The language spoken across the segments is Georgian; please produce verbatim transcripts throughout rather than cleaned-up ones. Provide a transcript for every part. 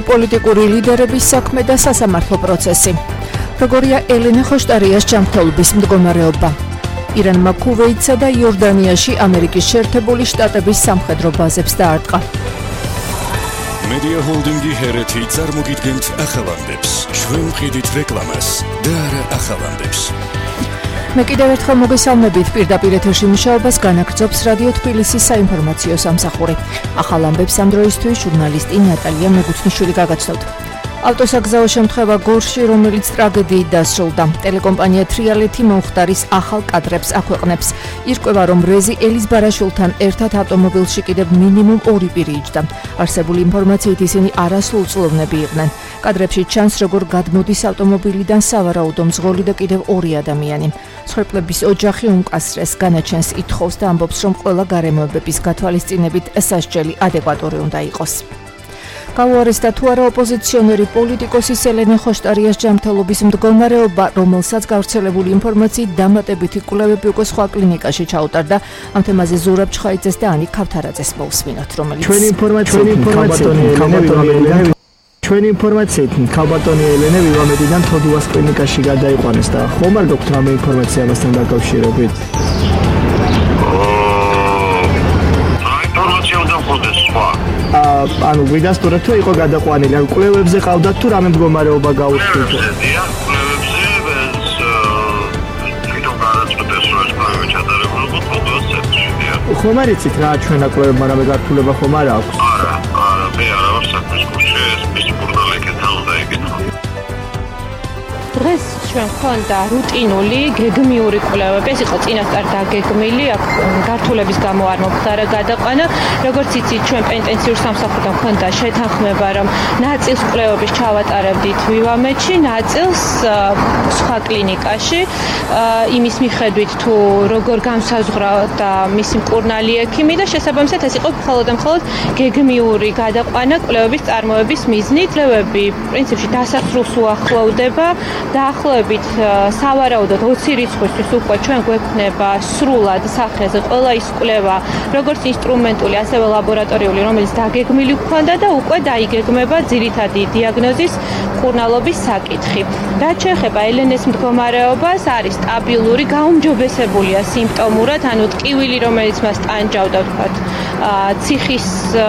პოლიტიკური ლიდერების საქმე და სასამართლო პროცესი. როგორია ელენე ხოშტარიას ჯანმრთელობის მდგომარეობა. ირანმა ქუვეითსა და იორდანიაში ამერიკის შეერთებული შტატების სამხედრო ბაზებს დაარტყა. Media Holding-ი ჰერეთი წარმოგიდგენთ ახალანდებს. ჩვენ ვყიდით რეკლამას და არა ახალანდებს. მე კიდევ ერთხელ მოგესალმებით პირდაპირ ეთერში მუშაობას განაგრძობს რადიო თბილისის საინფორმაციო სამსახური. ახალ ამბებს ამ დროისთვის ჟურნალისტი ნატალია მეგუთნიშვილი გაგაცნობთ. ავტოსაგზაო შემთხვევა გორში, რომელიც ტრაგედიით დასრულდა. ტელეკომპანია თრიალეთი მომხდარის ახალ კადრებს აქვეყნებს. ირკვევა, რომ რეზი ელიზბარაშვილთან ერთად ავტომობილში კიდევ მინიმუმ ორი პირი იჯდა. არსებული ინფორმაციით ისინი არასრულწლოვნები იყვნენ. კადრებში ჩანს, როგორ გადმოდის ავტომობილიდან სავარაუდო მძღოლი და კიდევ ორი ადამიანი. მსხვერპლების ოჯახი უმკაცრეს განაჩენს ითხოვს და ამბობს, რომ ყველა გარემოებების გათვალისწინებით სასჯელი ადეკვატური უნდა იყოს. გაუარესდა თუ არა ოპოზიციონერი პოლიტიკოსის ელენე ხოშტარიას ჯანმრთელობის მდგომარეობა, რომელსაც გავრცელებული ინფორმაციით დამატებითი კვლევები უკვე სხვა კლინიკაში ჩაუტარდა. ამ თემაზე ზურაბ ჩხაიძეს და ანი ქავთარაძეს მოვსმინოთ, რომელიც ჩვენი ინფორმაციით ქალბატონი ელენე ჩვენი ინფორმაციით ქალბატონი ელენე ვივამედიდან თოდუას კლინიკაში გადაიყვანეს და ხომ არ გაქვთ რამე ინფორმაცია ამასთან დაკავშირებით? ანუ ვიდასტურებთ თუ იყო გადაყვანილი, ან კვლევებზე ყავდათ თუ რამე მდგომარეობა გაუჩნდათ? კვლევებზეა, კვლევებზე ეს თვითონ გადაწყვეტეს, რომ ეს კვლევები ჩატარებული იყო თოდუას ცენტრშია. ხომ არ იცით რა ჩვენა კვლევებმა რამე გართულება ხომ არ აქვს? არა, არა, მე არა ვარ საქმის კურსში, ეს მისი ჟურნალი ეკეთა უნდა ეკითხო. დღეს ჩვენ გვქონდა რუტინული გეგმიური კვლევები, ეს იყო წინასწარ დაგეგმილი, აქ გართულების გამო არ მომხდარა გადაყვანა. როგორც იცით, ჩვენ პენტენციურ სამსახურთან გვქონდა შეთანხმება, რომ ნაწილს კვლევების ჩავატარებდით ვივამედში, ნაწილს სხვა კლინიკაში, იმის მიხედვით თუ როგორ განსაზღვრავდა მისი მკურნალი ექიმი და შესაბამისად ეს იყო მხოლოდ და მხოლოდ გეგმიური გადაყვანა კვლევების წარმოების მიზნით. კვლევები პრინციპში დასასრულს უახლოვდება. დაახლოებით სავარაუდოდ ოცი რიცხვისთვის უკვე ჩვენ გვექნება სრულად სახეზე ყველა ის კვლევა, როგორც ინსტრუმენტული, ასევე ლაბორატორიული, რომელიც დაგეგმილი გვქონდა და უკვე დაიგეგმება ძირითადი დიაგნოზის მკურნალობის საკითხი. რაც შეეხება ელენეს მდგომარეობას, არის სტაბილური, გაუმჯობესებულია სიმპტომურად, ანუ ტკივილი, რომელიც მას ტანჯავდა, ვთქვათ, ციხის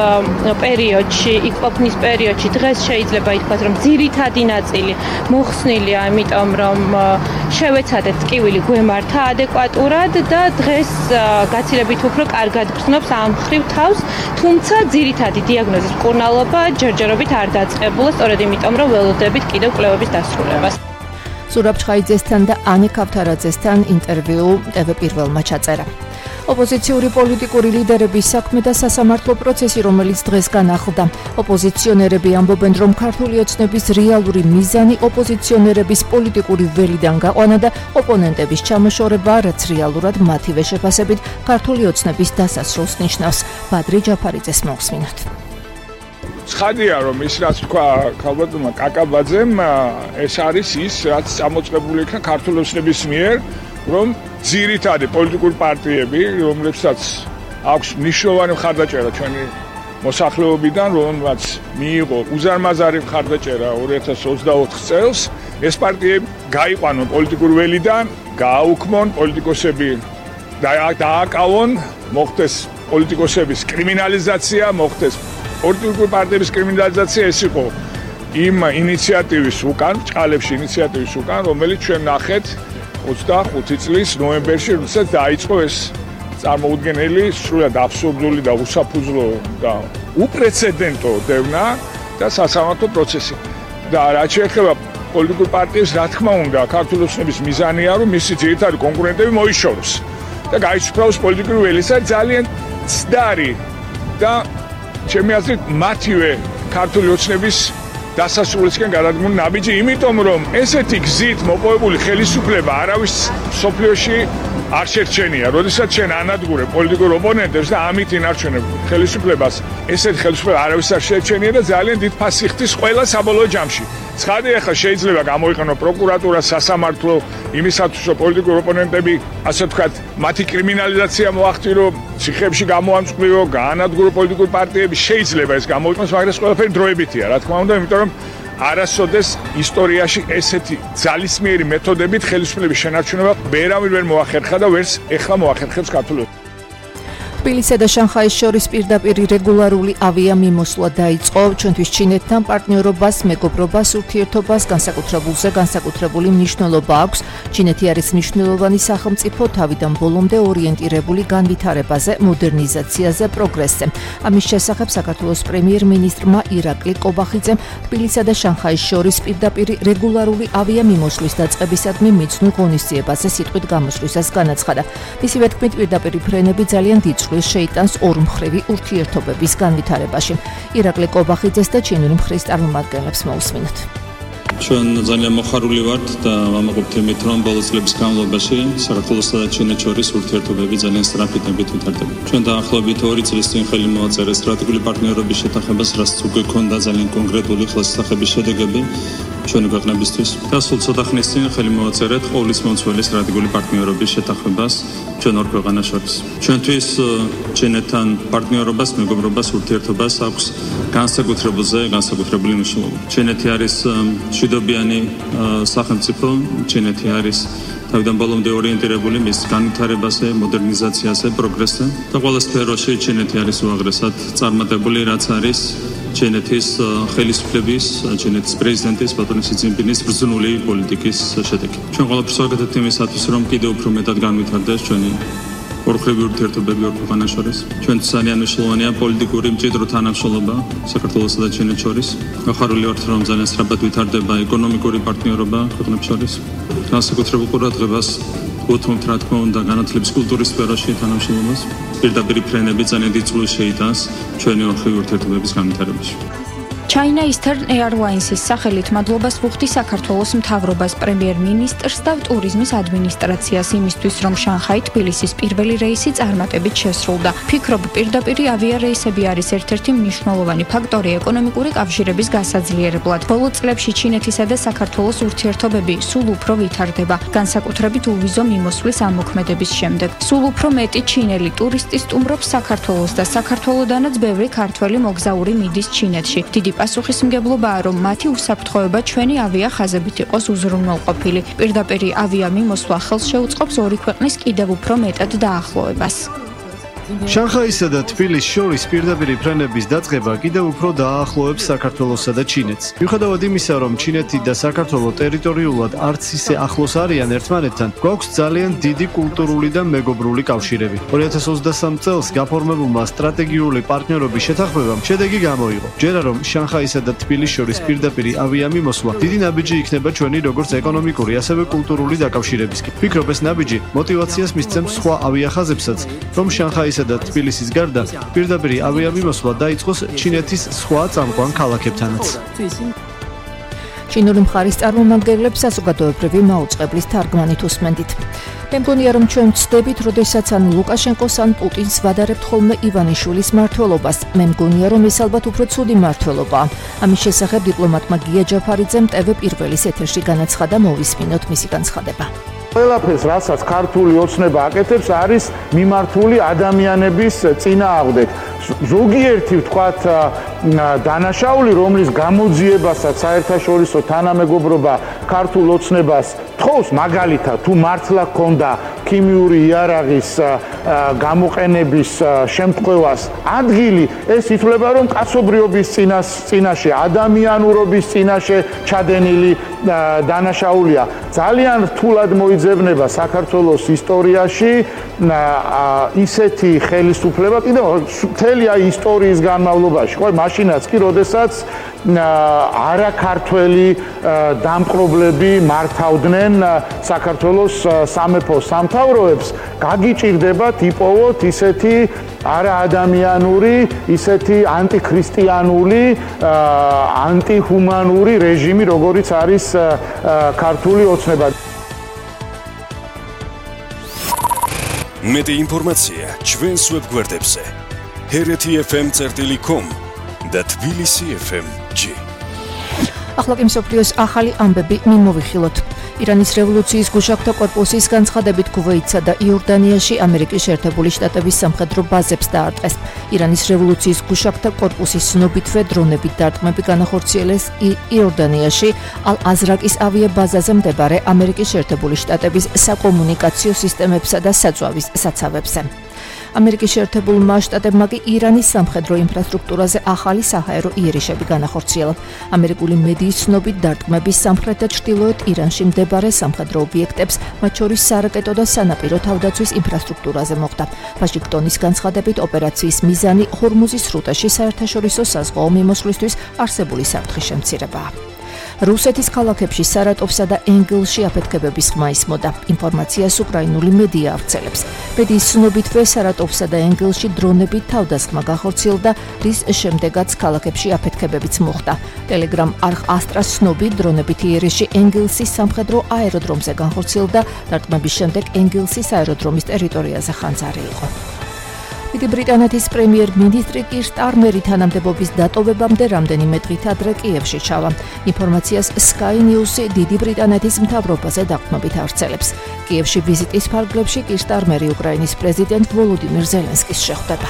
პერიოდში, იკვაფნის პერიოდში, დღეს შეიძლება ითქვას, რომ ძირითადი ნაწილი მოხსნილია, იმიტომ რომ შევეცადეთ ტკივილი გვემართა ადეკვატურად და დღეს გაცილებით უფრო კარგად გრძნობს ამ მხრივ თავს, თუმცა ძირითადი დიაგნოზის მკურნალობა ჯერჯერობით არ დაწყებულა, სწორედ იმიტომ რომ ველოდებით კიდევ კვლევების დასრულებას. ზურაბ ჩხაიძესთან და ანი ქავთარაძესთან ინტერვიუ ტევ პირველმა ჩაწერა. ოპოზიციური პოლიტიკური ლიდერების საქმე და სასამართლო პროცესი, რომელიც დღეს განახლდა. ოპოზიციონერები ამბობენ, რომ ქართული ოცნების რეალური მიზანი ოპოზიციონერების პოლიტიკური ველიდან გაყვანა და ოპონენტების ჩამოშორება, რაც რეალურად მათივე შეფასებით ქართული ოცნების დასასრულს ნიშნავს. ბადრი ჯაფარიძეს მოვსმინოთ. ცხადია, რომ ის რაც თქვა ქალბატონმა კაკაბაძემ, ეს არის ის, რაც წამოწყებული იქნა ქართული ოცნების მიერ, რომ ძირითადი პოლიტიკური პარტიები, რომლებსაც აქვს მნიშვნელოვანი მხარდაჭერა ჩვენი მოსახლეობიდან, რომელმაც მიიღო უზარმაზარი მხარდაჭერა ორი ათას ოცდაოთხ წელს, ეს პარტიები გაიყვანონ პოლიტიკური ველიდან, გააუქმონ პოლიტიკოსები, დააკავონ, მოხდეს პოლიტიკოსების კრიმინალიზაცია, მოხდეს პოლიტიკური პარტიების კრიმინალიზაცია. ეს იყო იმ ინიციატივის უკან, ჭყალებში ინიციატივის უკან, რომელიც ჩვენ ნახეთ ოცდახუთი წლის ნოემბერში, როდესაც დაიწყო ეს წარმოუდგენელი, სრულად აბსურდული და უსაფუძვლო და უპრეცედენტო დევნა და სასამართლო პროცესი. და რაც შეეხება პოლიტიკურ პარტიებს, რა თქმა უნდა, ქართული ოცნების მიზანია, რომ მისი ძირითადი კონკურენტები მოიშოროს და გაიცვალოს პოლიტიკური ველისა ძალიან ცდარი და ჩემი აზრით მათივე ქართული ოცნების დასასრულისკენ გადადგმული ნაბიჯი, იმიტომ რომ ესეთი გზით მოპოვებული ხელისუფლება არავის სოფლიოში არ შერჩენია. როდესაც ჩვენ ანადგურებ პოლიტიკურ ოპონენტებს და ამით ინარჩუნებ ხელისუფლებას, ესეთი ხელისუფლება არავის არ შერჩენია და ძალიან დიდ ფასი ხდის ყველა საბოლოო ჯამში. ცხადია, ხა შეიძლება გამოიყენო პროკურატურა, სასამართლო იმისათვის, რომ პოლიტიკური ოპონენტები, ასე ვთქვათ, მათი კრიმინალიზაცია მოახდინო, ციხეებში გამოამწყვიო, გაანადგურო პოლიტიკური პარტიები, შეიძლება ეს გამოიყენოს, მაგრამ ეს ყველაფერი დროებითია, რა თქმა უნდა, იმიტომ რომ არასოდეს ისტორიაში ესეთი ძალისმიერი მეთოდებით ხელისუფლების შენარჩუნება ვერავინ ვერ მოახერხა და ვერც ეხლა მოახერხებს ქართულ თბილისსა და შანხაის შორის პირდაპირ რეგულარული ავიამიმოსვლა დაიწყო. ჩვენთვის ჩინეთთან პარტნიორობას, მეგობრობას, ურთიერთობას განსაკუთრებულზე განსაკუთრებული მნიშვნელობა აქვს. ჩინეთი არის მნიშვნელოვანი სახელმწიფო, თავიდან ბოლომდე ორიენტირებული განვითარებაზე, მოდერნიზაციაზე, პროგრესზე. ამის შესახებ საქართველოს პრემიერ-მინისტრმა ირაკლი კობახიძემ თბილისსა და შანხაის შორის პირდაპირ რეგულარული ავიამიმოსვლის დაწყებისადმი მიცნულ ღონისძიებაზე სიტყვით გამოსვლისას განაცხადა. მისივე თქმით, პირდაპირ ფრენები ძალიან დიდ შეიტანს ორმხრივი ურთიერთობების განვითარებაში. ირაკლი კობახიძეს და ჩინური მხრის წარმომადგენლებს მოусმინოთ. ჩვენ ძალიან მოხარული ვართ და ვამაყობთ იმით, რომ ბოლო წლების განმავლობაში საქართველოსა და ჩინეთს შორის ურთიერთობები ძალიან სწრაფით ვითარდება. ჩვენ დაახლოებით ორი წლის წინ ხელი მოაწერეს სტრატეგიული პარტნიორობის შეთანხმებას, რაც უკვე ქონდა ძალიან კონკრეტული ხელშესახების შედეგები ჩვენი ქვეყნებისთვის. და სულ ცოტა ხნის წინ ხელი მოაწერეთ ყოვლისმომცველი სტრატეგიული პარტნიორობის შეთანხმებას ჩვენ ორ ქვეყანას შორის. ჩვენთვის ჩინეთთან პარტნიორობას, მეგობრობას, ურთიერთობას აქვს განსაკუთრებულზე განსაკუთრებული მნიშვნელობა. ჩინეთი არის მშვიდობიანი სახელმწიფო, ჩინეთი არის თავიდან ბოლომდე ორიენტირებული მის განვითარებაზე, მოდერნიზაციაზე, პროგრესზე და ყველა სფეროში ჩინეთი არის უაღრესად წარმატებული, რაც არის ჩინეთის ხელისუფლების, ჩინეთის პრეზიდენტის ბატონი სი ძინპინის ბრძნული პოლიტიკის შედეგი. ჩვენ ყველაფერს ვაკეთებთ იმისათვის, რომ კიდევ უფრო მეტად განვითარდეს ჩვენი ორმხრივი ურთიერთობები ორ ქვეყანას შორის. ჩვენთვის ძალიან მნიშვნელოვანია პოლიტიკური მჭიდრო თანამშრომლობა საქართველოსა და ჩინეთს შორის. მოხარული ვართ, რომ ძალიან სწრაფად ვითარდება ეკონომიკური პარტნიორობა ქვეყნებს შორის. განსაკუთრებულ ყურადღებას ვუთმობთ, რა თქმა უნდა, განათლების კულტურის სფეროში თანამშრომლობას. პირდაპირ ფრენები ძალიან დიდ წვლილს შეიტანს ჩვენი ორმხრივი ურთიერთობების განვითარებაში. China Eastern Airlines-ის სახელით მადლობას ვუხდი საქართველოს მთავრობას, პრემიერ-მინისტრს და ტურიზმის ადმინისტრაციას იმისთვის, რომ შანხაი თბილისის პირველი რეისი წარმატებით შესრულდა. ფიქრობ, პირდაპირ ავიარეისები არის ერთ-ერთი მნიშვნელოვანი ფაქტორი ეკონომიკური კავშირების გასაძლიერებლად. ბოლო წლებში ჩინეთისა და საქართველოს ურთიერთობები სულ უფრო ვითარდება, განსაკუთრებით უვიზო მიმოსვლის ამოქმედების შემდეგ. სულ უფრო მეტი ჩინელი ტურისტი სტუმრობს საქართველოს და საქართველოდანაც ბევრი ქართველი მოგზაური მიდის ჩინეთში. დიდი პასუხისმგებლობაა, რომ მათი უსაფრთხოება ჩვენი ავიახაზებით იყოს უზრუნველყოფილი. პირდაპირ ავიამიმოსვლა ხელს შეუწყობს ორი ქვეყნის კიდევ უფრო მეტად დაახლოებას. შანხაისა და თბილისის შორის პირდაპირ ფრენების დაწყება კიდევ უფრო დაახლოებს საქართველოსა და ჩინეთს. მიუხედავად იმისა, რომ ჩინეთი და საქართველო ტერიტორიულად არც ისე ახლოს არიან ერთმანეთთან, გვაქვს ძალიან დიდი კულტურული და მეგობრული კავშირები. ორი ათას ოცდასამ წელს გაფორმებულმა სტრატეგიული პარტნიორობის შეთანხმებამ შედეგი გამოიღო. ჯერა რომ შანხაისა და თბილისის შორის პირდაპირ ავიამიმოსვლა დიდი ნაბიჯი იქნება ჩვენი როგორც ეკონომიკური, ასევე კულტურული დაკავშირებისკენ. ვფიქრობ, ეს ნაბიჯი მოტივაციას მისცემს სხვა ავიახაზებსაც, რომ შანხაისა და თბილისის გარდა პირდაპირ ავიამიმოსვლა დაიწყოს ჩინეთის სხვა წამყვან ქალაქებთანაც. ჩინური მხარის წარმომადგენლებს საზოგადოებრივი მაუწყებლის თარგმანით უსმენდით. მე მგონია, რომ ჩვენ ვცდებით, როდესაც ან ლუკაშენკოს ან პუტინს ვადარებთ ხოლმე ივანიშვილის მმართველობას. მე მგონია, რომ ეს ალბათ უფრო ცუდი მმართველობაა. ამის შესახებ დიპლომატმა გია ჯაფარიძემ ტე ვე პირველის ეთერში განაცხადა, მოვისმინოთ მისი განცხადება. ყველაფერს, რასაც ქართული ოცნება აკეთებს, არის მიმართული ადამიანების წინააღმდეგ. ზოგიერთი ვთქვათ დანაშაული, რომლის გამოძიებასაც საერთაშორისო თანამეგობრობა ქართულ ოცნებას თხოვს, მაგალითად, თუ მართლა ქონდა ქიმიური იარაღის გამოყენების შემთხვევას ადგილი, ეს ითვლება, რომ კაცობრიობის წინაშე, ადამიანურობის წინაშე ჩადენილი დანაშაულია. ძალიან რთულად მოიძებნება საქართველოს ისტორიაში ისეთი ხელისუფლება, კიდევ მთელი ისტორიის განმავლობაში, ხო, მაშინაც კი, როდესაც არაქართველი დამპყრობლები მართავდნენ საქართველოს სამეფო სამთავროებს, გაგიჭირდებათ იპოვოთ ისეთი არაადამიანური, ისეთი ანტიქრისტიანული, ანტიჰუმანური რეჟიმი, როგორიც არის ქართული ოცნება. მეტი ინფორმაცია ჩვენს ვებგვერდებზე ჰერეთი ეფ ემ წერტილი კომ და თბილისი ეფ ემ ჯი. ახლა კი მსოფლიოს ახალი ამბები მიმოვიხილოთ. ირანის რევოლუციის გუშაგთა კორპუსის განცხადებით ქუვეითსა და იორდანიაში ამერიკის შეერთებული შტატების სამხედრო ბაზებს დაარტყეს. ირანის რევოლუციის გუშაგთა კორპუსის ცნობითვე დრონებით დარტყმები განახორციელეს იორდანიაში ალ-აზრაკის ავიაბაზაზე მდებარე ამერიკის შეერთებული შტატების საკომუნიკაციო სისტემებსა და საწვავის საცავებზე. ამერიკის შეერთებულმა შტატებმა კი ირანის სამხედრო ინფრასტრუქტურაზე ახალი საჰაერო იერიშები განახორციელა. ამერიკული მედიის ცნობით დარტყმების სამხრეთ და ჩრდილოეთ ირანში მდებარე სამხედრო ობიექტებს, მათ შორის სარაკეტო და სანაპირო თავდაცვის ინფრასტრუქტურაზე მოხდა. ვაშინგტონის განცხადებით ოპერაციის მიზანი ჰორმუზის სრუტეში საერთაშორისო საზღვაო მიმოსვლისთვის არსებული საფრთხის შემცირებაა. რუსეთის ქალაქებში სარატოვსა და ენგელში აფეთქებების ხმა ისმოდა. ინფორმაციას უკრაინული მედია ავრცელებს. მედიის ცნობითვე სარატოვსა და ენგელში დრონებით თავდასხმა განხორციელდა, რის შემდეგაც ქალაქებში აფეთქებებიც მოხდა. ტელეგრამ არხ ასტრას ცნობით დრონებით იერიში ენგელსის სამხედრო აეროდრომზე განხორციელდა, დარტყმების შემდეგ ენგელსის აეროდრომის ტერიტორიაზე ხანძარი იყო. დიდი ბრიტანეთის პრემიერ-მინისტრი კირ სტარმერი თანამდებობის დატოვებამდე რამდენიმე დღით ადრე კიევში ჩავა. ინფორმაციას Sky News-ი დიდი ბრიტანეთის მთავრობაზე დაყრდნობით ავრცელებს. კიევში ვიზიტის ფარგლებში კირ სტარმერი უკრაინის პრეზიდენტ ვოლოდიმირ ზელენსკის შეხვდება.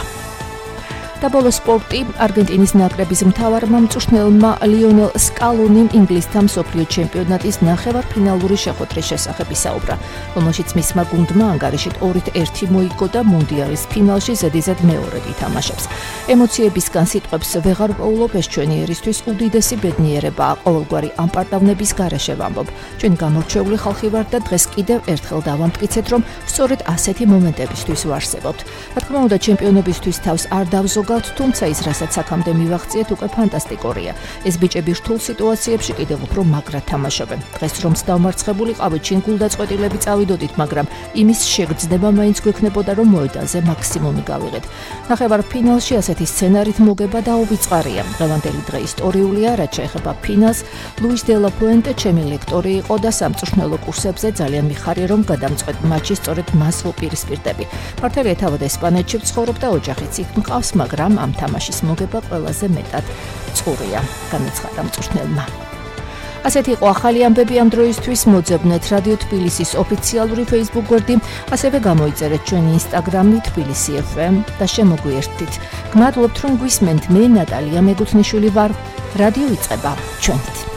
და ბოლო სპორტი არგენტინის ნაკრების მთავარმა მწვრთნელმა ლიონელ სკალონიმ ინგლისთან მსოფლიო ჩემპიონატის ნახევარფინალური შეხვედრის შესახებ ისაუბრა, რომელშიც მისმა გუნდმა ანგარიშით ორით ერთი მოიგო და მუნდიალის ფინალში ზედიზედ მეორედ ითამაშებს. ემოციებისგან სიტყვებს ვეღარ ვპოულობ, ეს ჩვენი ერისთვის უდიდესი ბედნიერებაა, ყოველგვარი ამპარტავნების გარეშე ვამბობ. ჩვენ გამორჩეული ხალხი ვართ და დღეს კიდევ ერთხელ დავამტკიცეთ, რომ სწორედ ასეთი მომენტებისთვის ვარსებობთ. რა თქმა უნდა, ჩემპიონობისთვის თავს არ დავზოგავთ, თუმცა ის, რასაც აქამდე მივაღწიეთ, უკვე ფანტასტიკურია. ეს ბიჭები რთულ სიტუაციებში კიდევ უფრო მაგრად თამაშობენ. დღეს რომს დავმარცხებულიყავით, შინ გულდაწყვეტილები წავიდოდით, მაგრამ იმის შეგრძნება მაინც გვექნებოდა, რომ მოედანზე მაქსიმუმი გავიღეთ. ნახევარფინალში ასეთი სცენარით მოგება დაუვიწყარია. დღევანდელი დღე ისტორიულია, რაც შეეხება ფინალს. ლუის დე ლა პუენტე ჩემი ლექტორი იყო და სამწვრთნელო კურსებზე ძალიან მიხარია, რომ გადამწყვეტ მატჩში სწორედ მას ვუპირისპირდები. მართალია, თავად ესპანეთში ვცხოვრობ და ოჯახიც იქ მყავს, მაგრამ ამ თამაშის მოგება ყველაზე მეტად წყურია, განაცხადა მწვრთნელმა. ასეთი იყო ახალი ამბები ამ დროისთვის. მოძებნეთ რადიო თბილისის ოფიციალური Facebook გვერდი, ასევე გამოიწერეთ ჩვენი Instagram-ი თბილისი ეფ ემ და შემოგვიერთდით. გმადლობთ, რომ გვისმენთ. მე ნატალია მეგუთნიშვილი ვარ. რადიო იწყება ჩვენით.